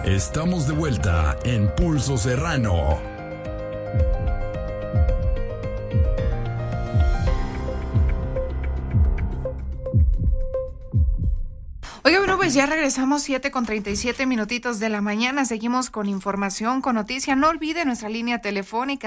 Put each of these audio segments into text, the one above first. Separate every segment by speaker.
Speaker 1: Estamos de vuelta en Pulso Serrano.
Speaker 2: Oiga, bueno, pues ya regresamos 7:37 minutitos de la mañana. Seguimos con información, con noticia. No olvide nuestra línea telefónica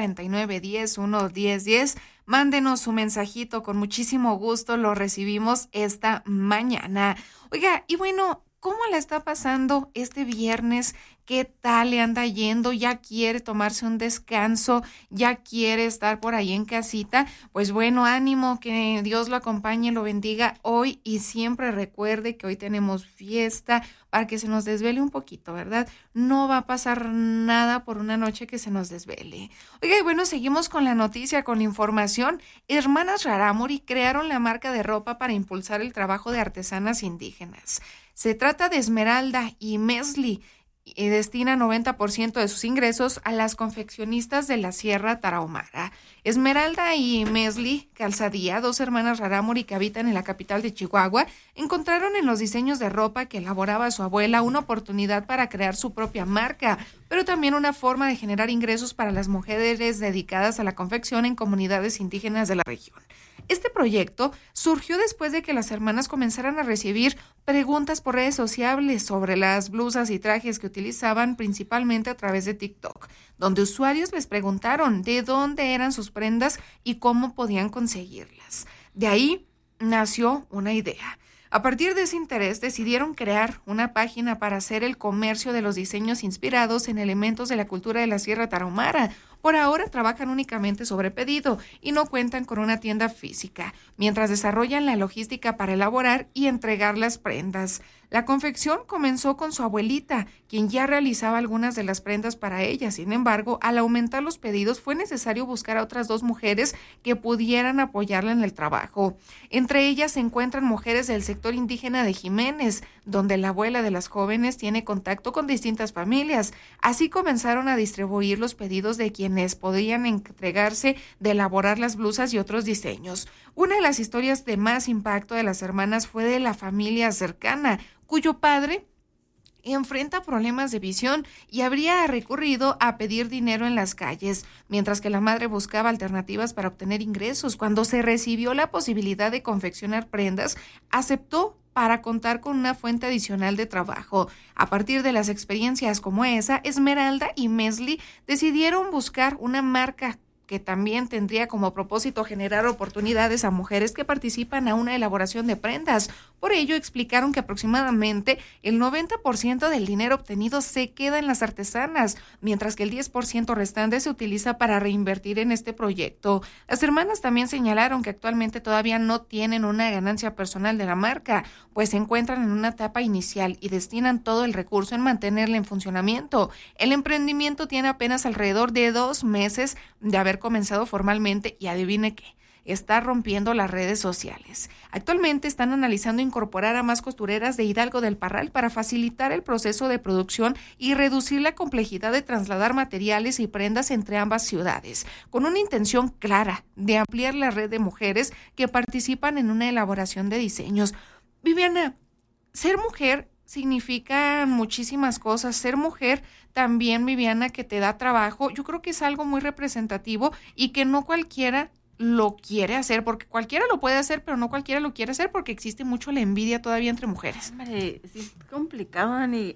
Speaker 2: 649-10-1-1010. Mándenos su mensajito, con muchísimo gusto lo recibimos esta mañana. Oiga, y bueno, ¿cómo la está pasando este viernes? ¿Qué tal le anda yendo? ¿Ya quiere tomarse un descanso? ¿Ya quiere estar por ahí en casita? Pues bueno, ánimo, que Dios lo acompañe, lo bendiga hoy y siempre recuerde que hoy tenemos fiesta para que se nos desvele un poquito, ¿verdad? No va a pasar nada por una noche que se nos desvele. Oiga, y bueno, seguimos con la noticia, con la información. Hermanas Rarámuri crearon la marca de ropa para impulsar el trabajo de artesanas indígenas. Se trata de Esmeralda y Mesli, y destina 90% de sus ingresos a las confeccionistas de la Sierra Tarahumara. Esmeralda y Mesli Calzadía, dos hermanas Rarámuri que habitan en la capital de Chihuahua, encontraron en los diseños de ropa que elaboraba su abuela una oportunidad para crear su propia marca, pero también una forma de generar ingresos para las mujeres dedicadas a la confección en comunidades indígenas de la región. Este proyecto surgió después de que las hermanas comenzaran a recibir preguntas por redes sociales sobre las blusas y trajes que utilizaban principalmente a través de TikTok, donde usuarios les preguntaron de dónde eran sus prendas y cómo podían conseguirlas. De ahí nació una idea. A partir de ese interés decidieron crear una página para hacer el comercio de los diseños inspirados en elementos de la cultura de la Sierra Tarahumara. Por ahora trabajan únicamente sobre pedido y no cuentan con una tienda física, mientras desarrollan la logística para elaborar y entregar las prendas. La confección comenzó con su abuelita, quien ya realizaba algunas de las prendas para ella. Sin embargo, al aumentar los pedidos fue necesario buscar a otras dos mujeres que pudieran apoyarla en el trabajo. Entre ellas se encuentran mujeres del sector indígena de Jiménez, donde la abuela de las jóvenes tiene contacto con distintas familias. Así comenzaron a distribuir los pedidos de quienes podían encargarse de elaborar las blusas y otros diseños. Una de las historias de más impacto de las hermanas fue de la familia cercana, cuyo padre enfrenta problemas de visión y habría recurrido a pedir dinero en las calles, mientras que la madre buscaba alternativas para obtener ingresos. Cuando se recibió la posibilidad de confeccionar prendas, aceptó para contar con una fuente adicional de trabajo. A partir de las experiencias como esa, Esmeralda y Mesli decidieron buscar una marca que también tendría como propósito generar oportunidades a mujeres que participan a una elaboración de prendas. Por ello, explicaron que aproximadamente el 90% del dinero obtenido se queda en las artesanas, mientras que el 10% restante se utiliza para reinvertir en este proyecto. Las hermanas también señalaron que actualmente todavía no tienen una ganancia personal de la marca, pues se encuentran en una etapa inicial y destinan todo el recurso en mantenerla en funcionamiento. El emprendimiento tiene apenas alrededor de 2 meses de haber comenzado formalmente y adivine qué, está rompiendo las redes sociales. Actualmente están analizando incorporar a más costureras de Hidalgo del Parral para facilitar el proceso de producción y reducir la complejidad de trasladar materiales y prendas entre ambas ciudades, con una intención clara de ampliar la red de mujeres que participan en una elaboración de diseños. Viviana, ser mujer significa muchísimas cosas. Ser mujer también, Viviana, que te da trabajo, yo creo que es algo muy representativo y que no cualquiera lo quiere hacer, porque cualquiera lo puede hacer, pero no cualquiera lo quiere hacer porque existe mucho la envidia todavía entre mujeres.
Speaker 3: Hombre, es complicado, Dani,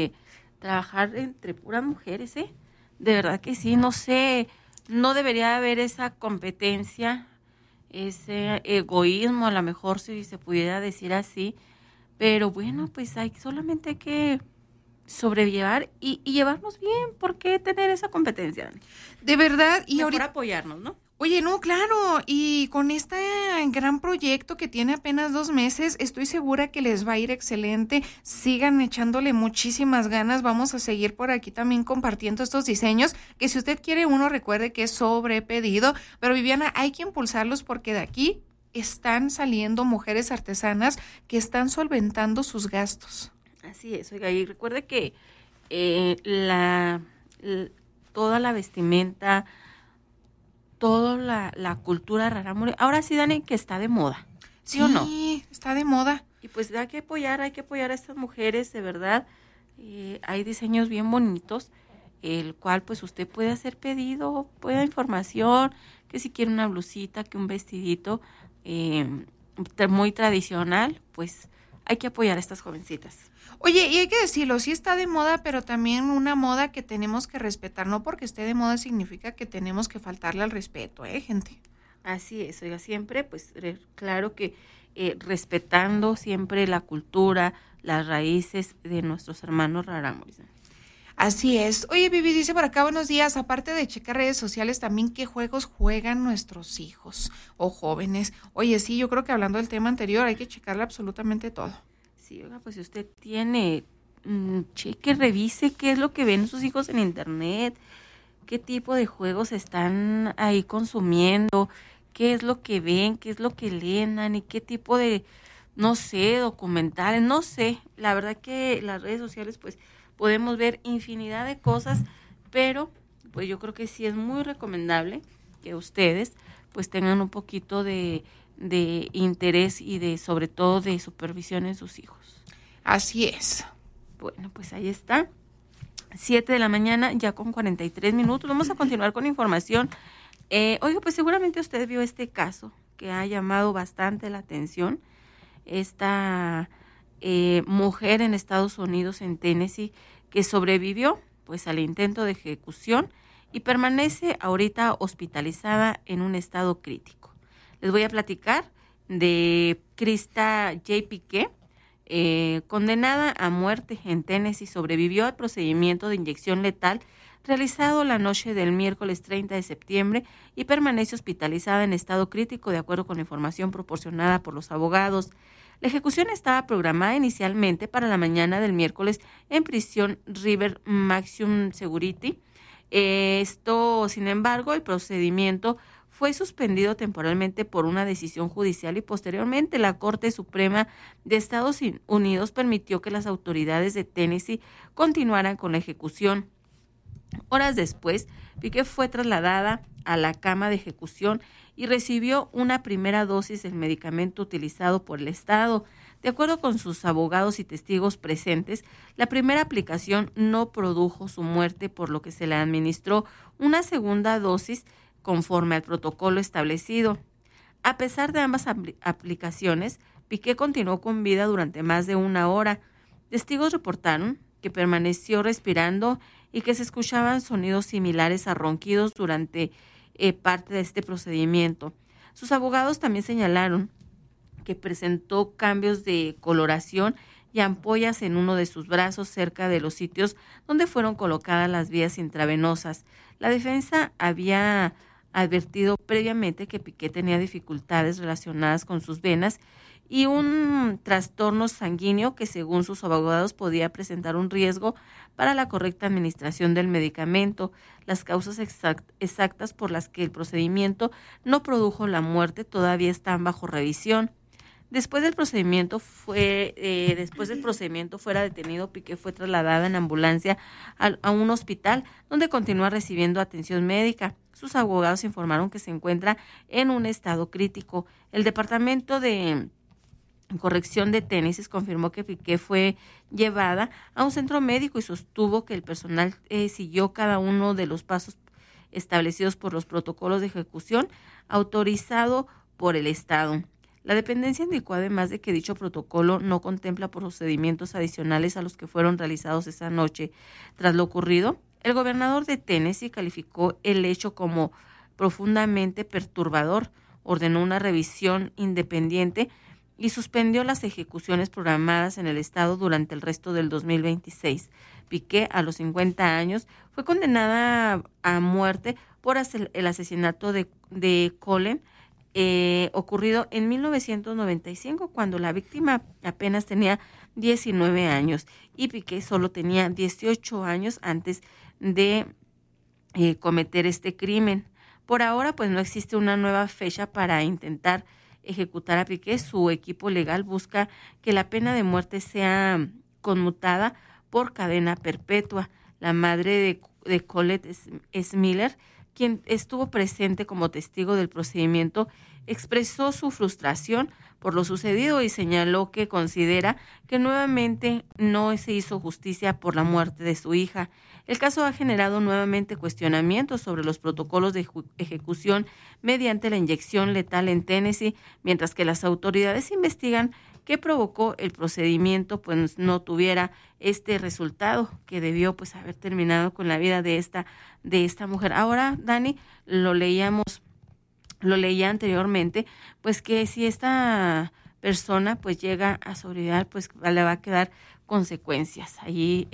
Speaker 3: trabajar entre puras mujeres, ¿eh? De verdad que sí, no sé, no debería haber esa competencia, ese egoísmo, a lo mejor si se pudiera decir así. Pero bueno, pues solamente hay que sobrellevar y llevarnos bien. ¿Por qué tener esa competencia?
Speaker 2: De verdad. Y
Speaker 3: mejor
Speaker 2: ahorita
Speaker 3: apoyarnos, ¿no?
Speaker 2: Oye, no, claro, y con este gran proyecto que tiene apenas 2 meses, estoy segura que les va a ir excelente. Sigan echándole muchísimas ganas. Vamos a seguir por aquí también compartiendo estos diseños, que si usted quiere uno, recuerde que es sobre pedido. Pero Viviana, hay que impulsarlos porque de aquí están saliendo mujeres artesanas que están solventando sus gastos.
Speaker 3: Así es, oiga, y recuerde que toda la vestimenta, toda la cultura rarámuri, ahora sí, Dani, que está de moda, ¿sí o no?
Speaker 2: Sí, está de moda.
Speaker 3: Y pues hay que apoyar a estas mujeres, de verdad, Hay diseños bien bonitos, el cual pues usted puede hacer pedido, puede dar información, que si quiere una blusita, que un vestidito muy tradicional, pues hay que apoyar a estas jovencitas.
Speaker 2: Oye, y hay que decirlo, sí está de moda, pero también una moda que tenemos que respetar. No porque esté de moda significa que tenemos que faltarle al respeto, gente.
Speaker 3: Así es, oiga, siempre, pues claro que respetando siempre la cultura, las raíces de nuestros hermanos rarámuris.
Speaker 2: Así es. Oye, Vivi, dice por acá, buenos días. Aparte de checar redes sociales, también qué juegos juegan nuestros hijos o jóvenes. Oye, sí, yo creo que hablando del tema anterior, hay que checarle absolutamente todo.
Speaker 3: Sí, oiga, pues si usted tiene, cheque, revise qué es lo que ven sus hijos en internet, qué tipo de juegos están ahí consumiendo, qué es lo que ven, qué es lo que leen, y qué tipo de, no sé, documentales, no sé. La verdad que las redes sociales, pues, podemos ver infinidad de cosas, pero pues yo creo que sí es muy recomendable que ustedes pues tengan un poquito de interés y de sobre todo de supervisión en sus hijos.
Speaker 2: Así es.
Speaker 3: Bueno, pues ahí está. 7 de la mañana, ya con 43 minutos. Vamos a continuar con información. Oiga, pues seguramente usted vio este caso que ha llamado bastante la atención. Esta mujer en Estados Unidos, en Tennessee, que sobrevivió pues al intento de ejecución y permanece ahorita hospitalizada en un estado crítico. Les voy a platicar de Krista J. Piquet, condenada a muerte en Tennessee, sobrevivió al procedimiento de inyección letal realizado la noche del miércoles 30 de septiembre y permanece hospitalizada en estado crítico de acuerdo con la información proporcionada por los abogados. La ejecución estaba programada inicialmente para la mañana del miércoles en prisión River Maximum Security. Sin embargo, el procedimiento fue suspendido temporalmente por una decisión judicial y posteriormente la Corte Suprema de Estados Unidos permitió que las autoridades de Tennessee continuaran con la ejecución. Horas después, Piquet fue trasladada a la cama de ejecución y recibió una primera dosis del medicamento utilizado por el Estado. De acuerdo con sus abogados y testigos presentes, la primera aplicación no produjo su muerte, por lo que se le administró una segunda dosis conforme al protocolo establecido. A pesar de ambas aplicaciones, Piquet continuó con vida durante más de una hora. Testigos reportaron que permaneció respirando y que se escuchaban sonidos similares a ronquidos durante parte de este procedimiento. Sus abogados también señalaron que presentó cambios de coloración y ampollas en uno de sus brazos cerca de los sitios donde fueron colocadas las vías intravenosas. La defensa había advertido previamente que Piquet tenía dificultades relacionadas con sus venas y un trastorno sanguíneo que según sus abogados podía presentar un riesgo para la correcta administración del medicamento. Las causas exactas por las que el procedimiento no produjo la muerte todavía están bajo revisión. Después del procedimiento fuera detenido, Piquet fue trasladada en ambulancia a un hospital donde continúa recibiendo atención médica. Sus abogados informaron que se encuentra en un estado crítico. El Departamento de Corrección de Tennessee confirmó que Piquet fue llevada a un centro médico y sostuvo que el personal siguió cada uno de los pasos establecidos por los protocolos de ejecución autorizados por el Estado. La dependencia indicó además de que dicho protocolo no contempla procedimientos adicionales a los que fueron realizados esa noche. Tras lo ocurrido, el gobernador de Tennessee calificó el hecho como profundamente perturbador, ordenó una revisión independiente y suspendió las ejecuciones programadas en el estado durante el resto del 2026. Piquet, a los 50 años, fue condenada a muerte por el asesinato de Colin, ocurrido en 1995, cuando la víctima apenas tenía 19 años y Piquet solo tenía 18 años antes de cometer este crimen. Por ahora, pues no existe una nueva fecha para intentar ejecutar a Piquet. Su equipo legal busca que la pena de muerte sea conmutada por cadena perpetua. La madre de Colette Smiller, quien estuvo presente como testigo del procedimiento, expresó su frustración por lo sucedido y señaló que considera que nuevamente no se hizo justicia por la muerte de su hija. El caso ha generado nuevamente cuestionamientos sobre los protocolos de ejecución mediante la inyección letal en Tennessee, mientras que las autoridades investigan qué provocó el procedimiento, pues no tuviera este resultado que debió pues haber terminado con la vida de esta mujer. Ahora, Dani, lo leía anteriormente, pues que si esta persona pues llega a sobrevivir, pues le va a quedar consecuencias. Ahí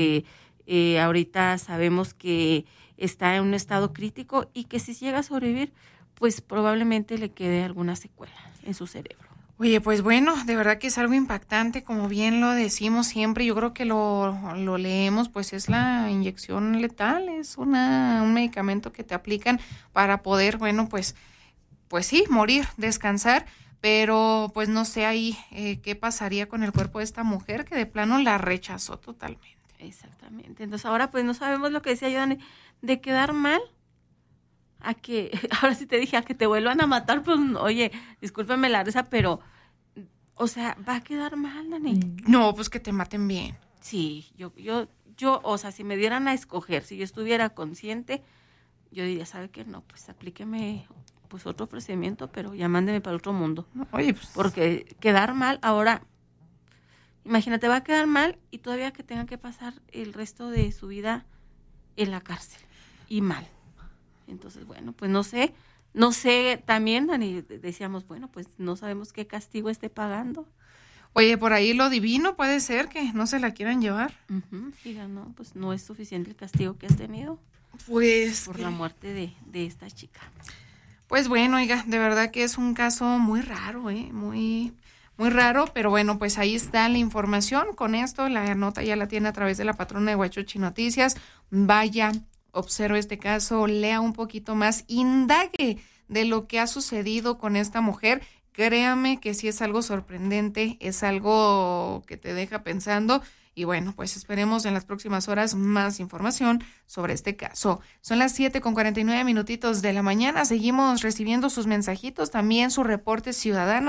Speaker 3: ahorita sabemos que está en un estado crítico y que si llega a sobrevivir, pues probablemente le quede alguna secuela en su cerebro.
Speaker 2: Oye, pues bueno, de verdad que es algo impactante, como bien lo decimos siempre, yo creo que lo leemos, pues es la inyección letal, es un medicamento que te aplican para poder, bueno, pues sí, morir, descansar, pero pues no sé ahí qué pasaría con el cuerpo de esta mujer que de plano la rechazó totalmente.
Speaker 3: Exactamente, entonces ahora pues no sabemos lo que decía yo, Dani, de quedar mal a que, ahora sí te dije, a que te vuelvan a matar, pues oye, discúlpeme la risa, pero, o sea, va a quedar mal, Dani.
Speaker 2: No, pues que te maten bien.
Speaker 3: Sí, yo, o sea, si me dieran a escoger, si yo estuviera consciente, yo diría, ¿sabe qué? No, pues aplíqueme pues otro procedimiento, pero ya mándeme para otro mundo.
Speaker 2: Oye, pues.
Speaker 3: Porque quedar mal, ahora, imagínate, va a quedar mal y todavía que tenga que pasar el resto de su vida en la cárcel y mal. Entonces, bueno, pues no sé, también, Dani, decíamos, bueno, pues no sabemos qué castigo esté pagando.
Speaker 2: Oye, por ahí lo divino puede ser que no se la quieran llevar.
Speaker 3: Diga, no, pues no es suficiente el castigo que has tenido.
Speaker 2: Pues.
Speaker 3: Por la muerte de esta chica.
Speaker 2: Pues bueno, oiga, de verdad que es un caso muy raro, muy, muy raro, pero bueno, pues ahí está la información. Con esto, la nota ya la tiene a través de la patrona de Huachochi Noticias. Vaya, observe este caso, lea un poquito más, indague de lo que ha sucedido con esta mujer. Créame que sí es algo sorprendente, es algo que te deja pensando. Y bueno, pues esperemos en las próximas horas más información sobre este caso. Son las 7:49 de la mañana. Seguimos recibiendo sus mensajitos, también su reporte ciudadano,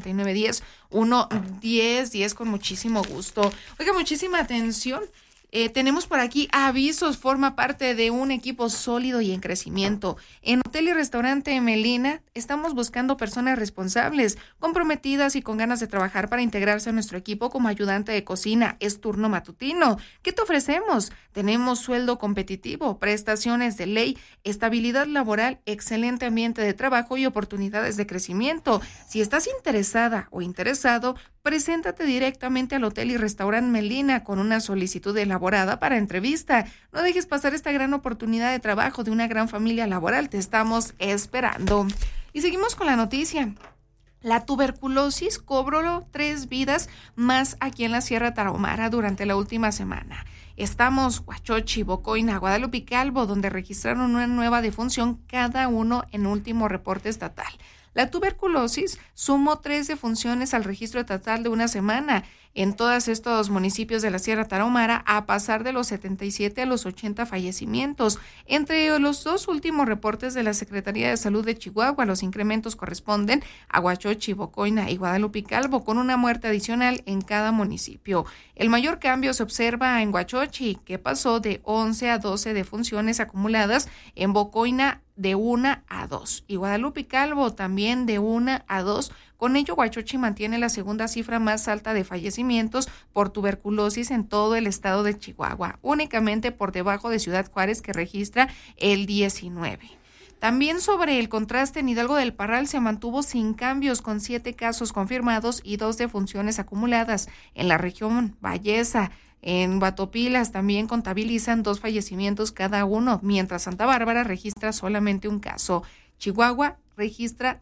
Speaker 2: 649-10-110-10, con muchísimo gusto. Oiga, muchísima atención. Tenemos por aquí avisos, forma parte de un equipo sólido y en crecimiento. En Hotel y Restaurante Melina estamos buscando personas responsables, comprometidas y con ganas de trabajar para integrarse a nuestro equipo como ayudante de cocina. Es turno matutino. ¿Qué te ofrecemos? Tenemos sueldo competitivo, prestaciones de ley, estabilidad laboral, excelente ambiente de trabajo y oportunidades de crecimiento. Si estás interesada o interesado, preséntate directamente al Hotel y Restaurante Melina con una solicitud elaborada para entrevista. No dejes pasar esta gran oportunidad de trabajo de una gran familia laboral. Te estamos esperando. Y seguimos con la noticia. La tuberculosis cobró 3 vidas más aquí en la Sierra Tarahumara durante la última semana. Estamos Huachochi, Bocoina, Guadalupe y Calvo, donde registraron una nueva defunción, cada uno en último reporte estatal. La tuberculosis sumó 3 defunciones al registro estatal de una semana en todos estos municipios de la Sierra Tarahumara, a pasar de los 77 a los 80 fallecimientos. Entre los 2 últimos reportes de la Secretaría de Salud de Chihuahua, los incrementos corresponden a Huachochi, Bocoina y Guadalupe y Calvo, con una muerte adicional en cada municipio. El mayor cambio se observa en Huachochi, que pasó de 11 a 12 defunciones acumuladas, en Bocoina de 1 a 2 y Guadalupe y Calvo también de 1 a 2. Con ello, Huachochi mantiene la segunda cifra más alta de fallecimientos por tuberculosis en todo el estado de Chihuahua, únicamente por debajo de Ciudad Juárez, que registra el 19. También sobre el contraste, en Hidalgo del Parral se mantuvo sin cambios, con 7 casos confirmados y 2 defunciones acumuladas. En la región Vallesa, en Batopilas también contabilizan 2 fallecimientos cada uno, mientras Santa Bárbara registra solamente un caso. Chihuahua registra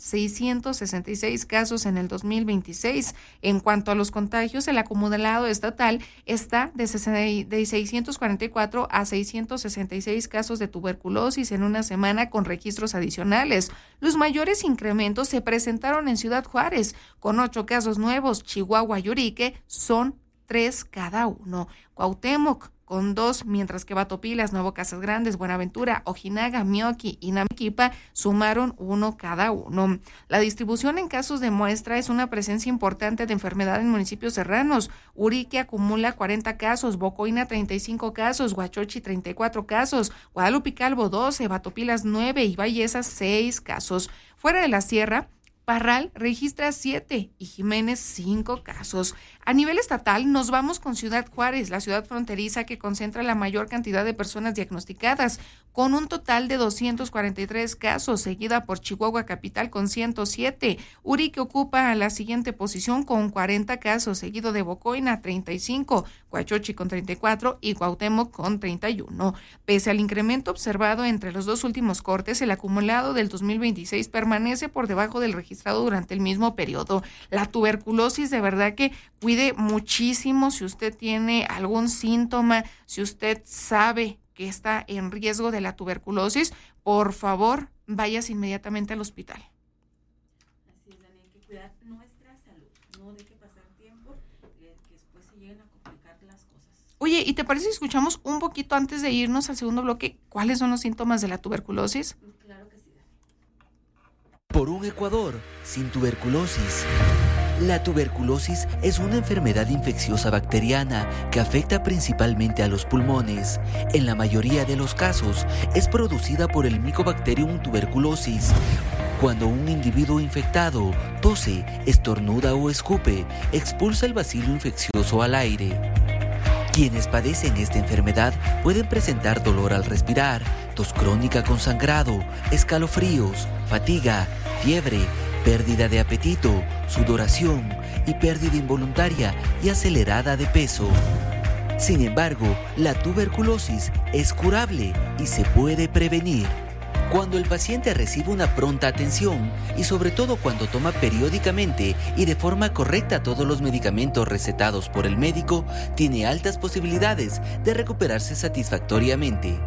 Speaker 2: 666 casos en el 2026. En cuanto a los contagios, el acumulado estatal está de 644 a 666 casos de tuberculosis en una semana, con registros adicionales. Los mayores incrementos se presentaron en Ciudad Juárez, con 8 casos nuevos. Chihuahua y Urique son 3 cada uno. Cuauhtémoc con 2, mientras que Batopilas, Nuevo Casas Grandes, Buenaventura, Ojinaga, Mioqui y Namiquipa sumaron 1 cada uno. La distribución en casos de muestra es una presencia importante de enfermedad en municipios serranos. Urique acumula 40 casos, Bocoina 35 casos, Huachochi 34 casos, Guadalupe y Calvo 12, Batopilas 9 y Vallesas 6 casos. Fuera de la sierra, Parral registra 7 y Jiménez 5 casos. A nivel estatal nos vamos con Ciudad Juárez, la ciudad fronteriza que concentra la mayor cantidad de personas diagnosticadas, con un total de 243 casos, seguida por Chihuahua Capital con 107. Urique ocupa la siguiente posición con 40 casos, seguido de Bocoina 35, Huachochi con 34 y Cuauhtémoc con 31. Pese al incremento observado entre los dos últimos cortes, el acumulado del 2026 permanece por debajo del registrado durante el mismo periodo. La tuberculosis, de verdad que cuide muchísimo si usted tiene algún síntoma, si usted sabe que está en riesgo de la tuberculosis, por favor, váyase inmediatamente al hospital.
Speaker 3: Así es, Dani, hay que cuidar nuestra salud, no hay que pasar tiempo que después se lleguen a complicar las cosas.
Speaker 2: Oye, ¿y te parece si escuchamos un poquito antes de irnos al segundo bloque cuáles son los síntomas de la tuberculosis?
Speaker 3: Claro que sí, Dani.
Speaker 4: Por un Ecuador sin tuberculosis. La tuberculosis es una enfermedad infecciosa bacteriana que afecta principalmente a los pulmones. En la mayoría de los casos es producida por el Mycobacterium tuberculosis. Cuando un individuo infectado tose, estornuda o escupe, expulsa el bacilo infeccioso al aire. Quienes padecen esta enfermedad pueden presentar dolor al respirar, tos crónica con sangrado, escalofríos, fatiga, fiebre, pérdida de apetito, sudoración y pérdida involuntaria y acelerada de peso. Sin embargo, la tuberculosis es curable y se puede prevenir. Cuando el paciente recibe una pronta atención y sobre todo cuando toma periódicamente y de forma correcta todos los medicamentos recetados por el médico, tiene altas posibilidades de recuperarse satisfactoriamente.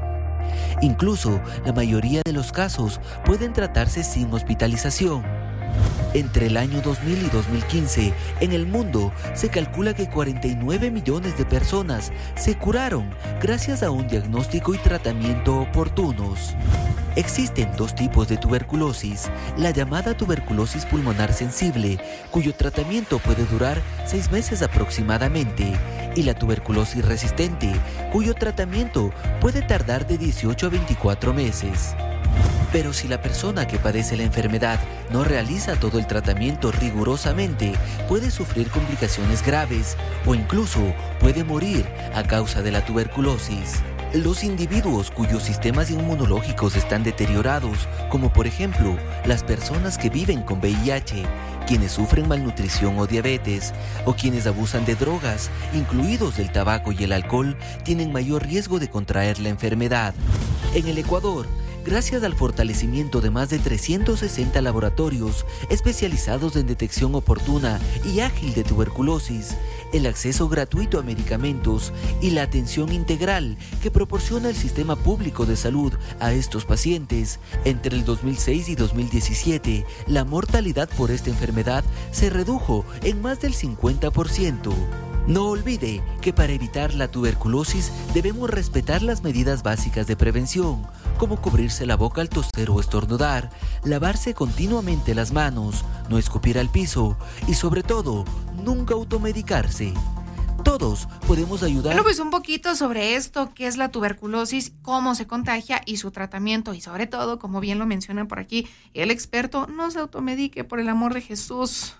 Speaker 4: Incluso, la mayoría de los casos pueden tratarse sin hospitalización. Entre el año 2000 y 2015, en el mundo se calcula que 49 millones de personas se curaron gracias a un diagnóstico y tratamiento oportunos. Existen 2 tipos de tuberculosis, la llamada tuberculosis pulmonar sensible, cuyo tratamiento puede durar 6 meses aproximadamente, y la tuberculosis resistente, cuyo tratamiento puede tardar de 18 a 24 meses. Pero si la persona que padece la enfermedad no realiza todo el tratamiento rigurosamente, puede sufrir complicaciones graves o incluso puede morir a causa de la tuberculosis. Los individuos cuyos sistemas inmunológicos están deteriorados, como por ejemplo las personas que viven con VIH, quienes sufren malnutrición o diabetes, o quienes abusan de drogas, incluidos el tabaco y el alcohol, tienen mayor riesgo de contraer la enfermedad. En el Ecuador, gracias al fortalecimiento de más de 360 laboratorios especializados en detección oportuna y ágil de tuberculosis, el acceso gratuito a medicamentos y la atención integral que proporciona el sistema público de salud a estos pacientes, entre el 2006 y 2017, la mortalidad por esta enfermedad se redujo en más del 50%. No olvide que para evitar la tuberculosis debemos respetar las medidas básicas de prevención, como cubrirse la boca al toser o estornudar, lavarse continuamente las manos, no escupir al piso y sobre todo, nunca automedicarse. Todos podemos ayudar.
Speaker 2: Bueno, pues un poquito sobre esto, qué es la tuberculosis, cómo se contagia y su tratamiento. Y sobre todo, como bien lo menciona por aquí el experto, no se automedique, por el amor de Jesús.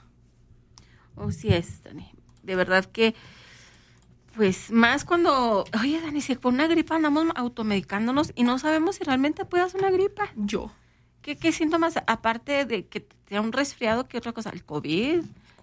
Speaker 3: Así es, Dani. De verdad que, pues más cuando, oye, Dani, si por una gripa andamos automedicándonos y no sabemos si realmente puede ser una gripa.
Speaker 2: Yo.
Speaker 3: ¿Qué síntomas, aparte de que sea un resfriado, qué otra cosa? ¿El COVID?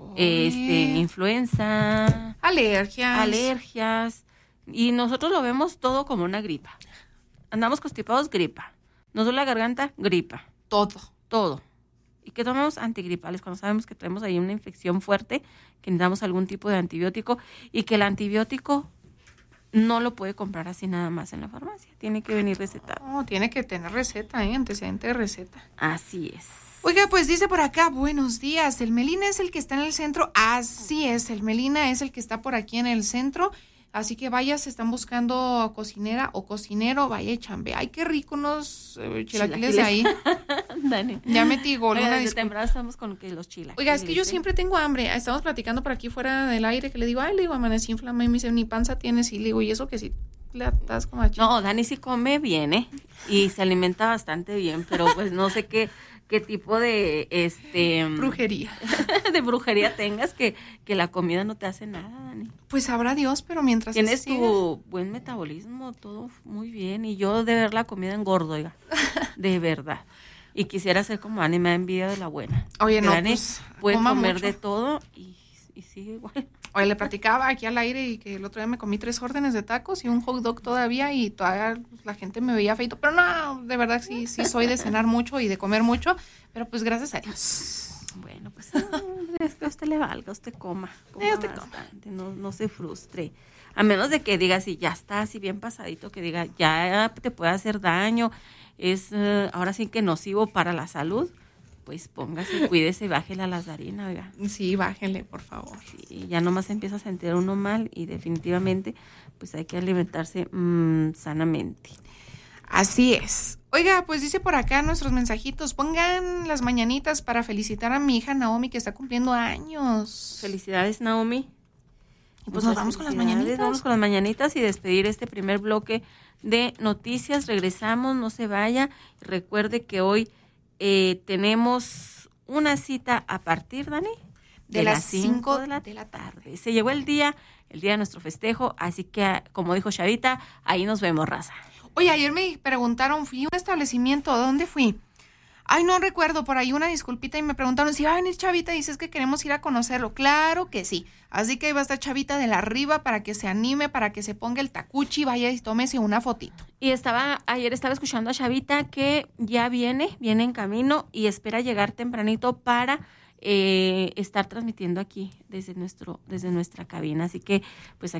Speaker 3: Influenza. Alergias. Y nosotros lo vemos todo como una gripa. Andamos constipados, gripa. Nos duele la garganta, gripa. Todo. Y que tomamos antigripales cuando sabemos que tenemos ahí una infección fuerte, que necesitamos algún tipo de antibiótico y que el antibiótico no lo puede comprar así nada más en la farmacia, tiene que venir recetado.
Speaker 2: No, tiene que tener receta, antecedente de receta.
Speaker 3: Así es.
Speaker 2: Oiga, pues dice por acá, buenos días, ¿el Melina es el que está en el centro? Así es, el Melina es el que está por aquí en el centro, así que vaya, se están buscando cocinera o cocinero, vaya y chambe. Ay, qué rico unos chilaquiles de ahí.
Speaker 3: Dani.
Speaker 2: Ya metí gol.
Speaker 3: Oiga, desde temprano estamos con que los chilaquiles.
Speaker 2: Oiga, es que yo siempre tengo hambre. Estamos platicando por aquí fuera del aire que le digo, amanecí inflamada y me dice, ni panza tienes. Y le digo, ¿y eso que sí? Le atas como a
Speaker 3: No, Dani sí come bien, y se alimenta bastante bien, pero pues no sé qué tipo de
Speaker 2: brujería.
Speaker 3: de brujería tengas que la comida no te hace nada, Dani.
Speaker 2: Pues sabrá Dios, pero mientras
Speaker 3: tienes tu buen metabolismo, todo muy bien, y yo de ver la comida engordo, oiga, de verdad. Y quisiera ser como Dani, me da envidia de la buena.
Speaker 2: Oye, no,
Speaker 3: Dani
Speaker 2: pues
Speaker 3: puede comer
Speaker 2: mucho
Speaker 3: de todo y sigue igual.
Speaker 2: Oye, le platicaba aquí al aire y que el otro día me comí 3 órdenes de tacos y un hot dog todavía y todavía la gente me veía feito. Pero no, de verdad sí soy de cenar mucho y de comer mucho, pero pues gracias a Dios.
Speaker 3: Bueno, pues es que a usted le valga, usted coma bastante, no se frustre. A menos de que diga, si ya está así bien pasadito, que diga, ya te puede hacer daño, es ahora sí que nocivo para la salud, pues póngase, cuídese, bájele a las harinas, oiga.
Speaker 2: Sí, bájele, por favor.
Speaker 3: Sí, ya nomás empieza a sentir uno mal y definitivamente pues hay que alimentarse sanamente.
Speaker 2: Así es. Oiga, pues dice por acá nuestros mensajitos, pongan las mañanitas para felicitar a mi hija Naomi que está cumpliendo años.
Speaker 3: Felicidades, Naomi.
Speaker 2: Y pues nos vamos con las mañanitas.
Speaker 3: Vamos con las mañanitas y despedir este primer bloque de noticias. Regresamos, no se vaya. Recuerde que hoy tenemos una cita a partir, Dani, de las 5 de la tarde. Se llegó el día de nuestro festejo, así que, como dijo Chavita, ahí nos vemos, raza.
Speaker 2: Oye, ayer me preguntaron, fui a un establecimiento, ¿dónde fui? Ay, no recuerdo, por ahí una disculpita y me preguntaron si va a venir Chavita y dices que queremos ir a conocerlo. Claro que sí. Así que ahí va a estar Chavita de la Riva para que se anime, para que se ponga el tacuchi, vaya y tómese una fotito.
Speaker 3: Y ayer estaba escuchando a Chavita que ya viene en camino y espera llegar tempranito para estar transmitiendo aquí desde nuestra cabina. Así que, pues